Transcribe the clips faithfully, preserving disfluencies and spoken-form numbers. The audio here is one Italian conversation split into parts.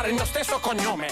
portare il mio stesso cognome.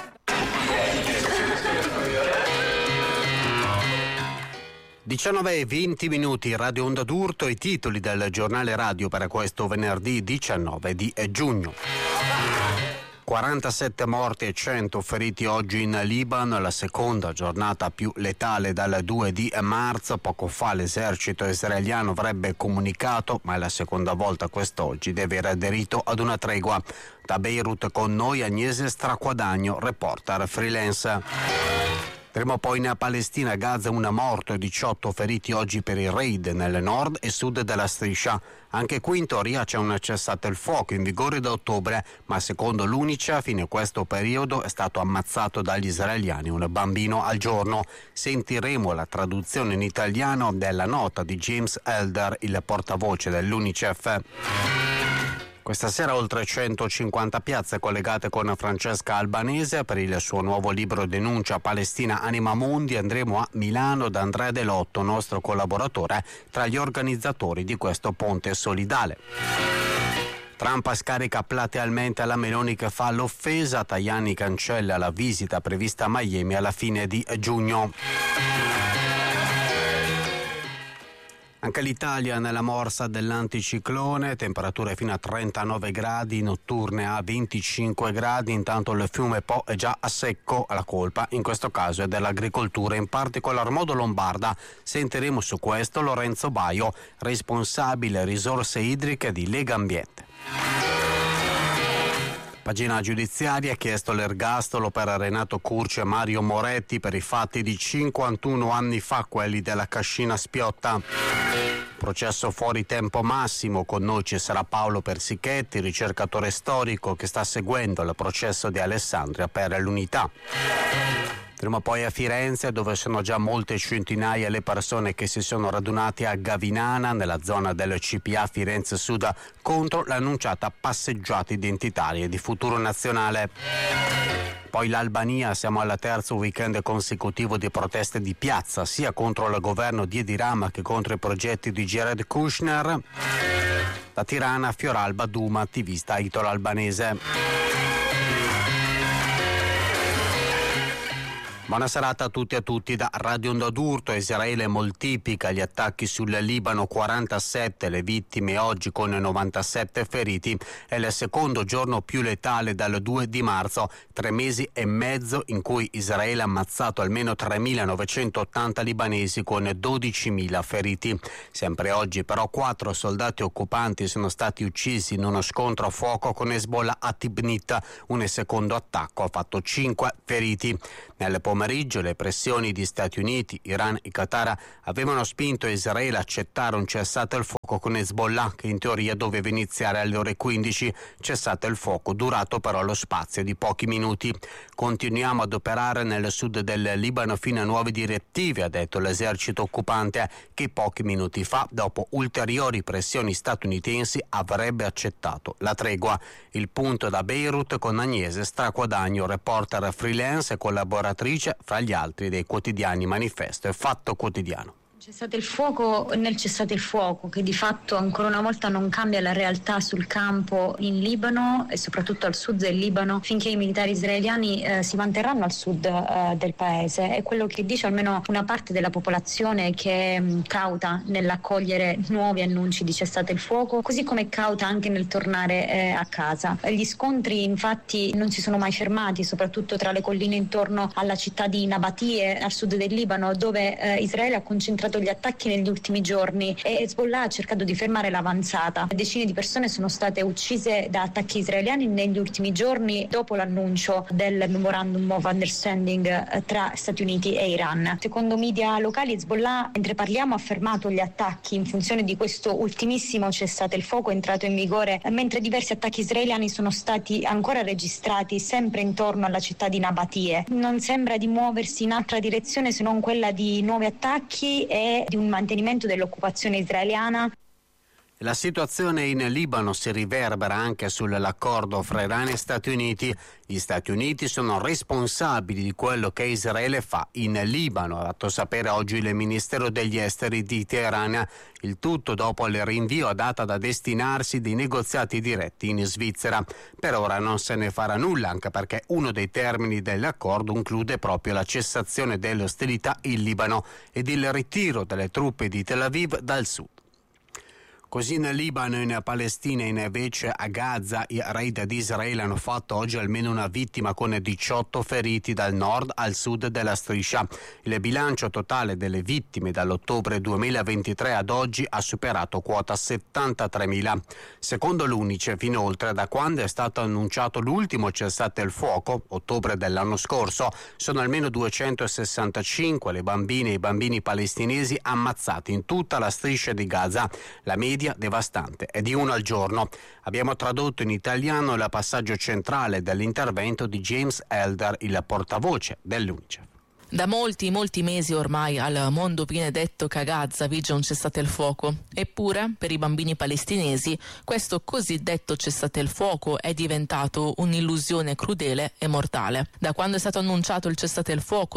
diciannove e venti minuti, Radio Onda d'Urto, i titoli del giornale radio per questo venerdì diciannove di giugno. quarantasette morti e cento feriti oggi in Libano, la seconda giornata più letale dal due di marzo. Poco fa l'esercito israeliano avrebbe comunicato, ma è la seconda volta quest'oggi, di aver aderito ad una tregua. Da Beirut con noi Agnese Straquadagno, reporter freelance. Andremo poi in Palestina, Gaza, un morto e diciotto feriti oggi per il raid nel nord e sud della striscia. Anche qui in teoria c'è un cessate il fuoco in vigore da ottobre, ma secondo l'UNICEF a fine questo periodo è stato ammazzato dagli israeliani un bambino al giorno. Sentiremo la traduzione in italiano della nota di James Elder, il portavoce dell'UNICEF. Questa sera oltre centocinquanta piazze collegate con Francesca Albanese per il suo nuovo libro Denuncia Palestina Anima Mundi. Andremo a Milano da Andrea Delotto, nostro collaboratore, tra gli organizzatori di questo ponte solidale. Trump scarica platealmente alla Meloni che fa l'offesa, Tajani cancella la visita prevista a Miami alla fine di giugno. Anche l'Italia nella morsa dell'anticiclone, temperature fino a trentanove gradi, notturne a venticinque gradi, intanto il fiume Po è già a secco, la colpa in questo caso è dell'agricoltura, in particolar modo lombarda. Sentiremo su questo Lorenzo Baio, responsabile risorse idriche di Lega Ambiente. Pagina giudiziaria ha chiesto l'ergastolo per Renato Curci e Mario Moretti per i fatti di cinquantuno anni fa, quelli della cascina Spiotta. Processo fuori tempo massimo, con noi ci sarà Paolo Persichetti, ricercatore storico che sta seguendo il processo di Alessandria per l'Unità. Andremo poi a Firenze, dove sono già molte centinaia le persone che si sono radunate a Gavinana, nella zona del C P A Firenze Sud, contro l'annunciata passeggiata identitaria di Futuro Nazionale. Poi l'Albania, siamo al terzo weekend consecutivo di proteste di piazza, sia contro il governo di Edi Rama che contro i progetti di Jared Kushner. Da Tirana, Fioralba Duma, attivista italo-albanese. Buona serata a tutti e a tutti da Radio Onda d'Urto. Israele moltiplica gli attacchi sul Libano, quarantasette le vittime oggi con novantasette feriti. È il secondo giorno più letale dal due di marzo, tre mesi e mezzo in cui Israele ha ammazzato almeno tremilanovecentottanta libanesi con dodicimila feriti. Sempre oggi però quattro soldati occupanti sono stati uccisi in uno scontro a fuoco con Hezbollah a Tibnit. Un secondo attacco ha fatto cinque feriti. Nel pomeriggio le pressioni di Stati Uniti, Iran e Qatar avevano spinto Israele a accettare un cessate il fuoco con Hezbollah, che in teoria doveva iniziare alle ore quindici, cessate il fuoco durato però lo spazio di pochi minuti. Continuiamo ad operare nel sud del Libano fino a nuove direttive, ha detto l'esercito occupante, che pochi minuti fa, dopo ulteriori pressioni statunitensi, avrebbe accettato la tregua. Il punto da Beirut con Agnese Straquadagno, reporter freelance e collaboratrice fra gli altri dei quotidiani Manifesto e Fatto Quotidiano. Cessate il fuoco nel cessate il fuoco, che di fatto ancora una volta non cambia la realtà sul campo in Libano e soprattutto al sud del Libano, finché i militari israeliani eh, si manterranno al sud eh, del paese. È quello che dice almeno una parte della popolazione, che è mh, cauta nell'accogliere nuovi annunci di cessate il fuoco, così come è cauta anche nel tornare eh, a casa. Gli scontri infatti non si sono mai fermati, soprattutto tra le colline intorno alla città di Nabatie, al sud del Libano, dove eh, Israele ha concentrato gli attacchi negli ultimi giorni e Hezbollah ha cercato di fermare l'avanzata. Decine di persone sono state uccise da attacchi israeliani negli ultimi giorni dopo l'annuncio del Memorandum of Understanding tra Stati Uniti e Iran. Secondo media locali, Hezbollah, mentre parliamo, ha fermato gli attacchi in funzione di questo ultimissimo cessate il fuoco entrato in vigore, mentre diversi attacchi israeliani sono stati ancora registrati sempre intorno alla città di Nabatie. Non sembra di muoversi in altra direzione se non quella di nuovi attacchi e di un mantenimento dell'occupazione israeliana. La situazione in Libano si riverbera anche sull'accordo fra Iran e Stati Uniti. Gli Stati Uniti sono responsabili di quello che Israele fa in Libano, ha fatto sapere oggi il Ministero degli Esteri di Teheran. Il tutto dopo il rinvio a data da destinarsi dei negoziati diretti in Svizzera. Per ora non se ne farà nulla, anche perché uno dei termini dell'accordo include proprio la cessazione delle ostilità in Libano ed il ritiro delle truppe di Tel Aviv dal sud. Così in Libano, in Palestina, invece a Gaza, i raid di Israele hanno fatto oggi almeno una vittima con diciotto feriti dal nord al sud della striscia. Il bilancio totale delle vittime dall'ottobre duemilaventitré ad oggi ha superato quota settantatremila. Secondo l'UNICEF, inoltre, da quando è stato annunciato l'ultimo cessate il fuoco, ottobre dell'anno scorso, sono almeno duecentosessantacinque le bambine e i bambini palestinesi ammazzati in tutta la striscia di Gaza. La media devastante è di uno al giorno. Abbiamo tradotto in italiano il passaggio centrale dell'intervento di James Elder, il portavoce dell'UNICEF. Da molti, molti mesi ormai al mondo viene detto che a Gaza vige un cessate-il-fuoco. Eppure, per i bambini palestinesi, questo cosiddetto cessate-il-fuoco è diventato un'illusione crudele e mortale. Da quando è stato annunciato il cessate-il-fuoco